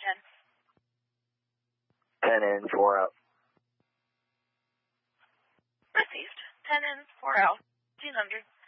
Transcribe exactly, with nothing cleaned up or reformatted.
ten. ten in, four out. Received. ten in, four out. fifteen hundred.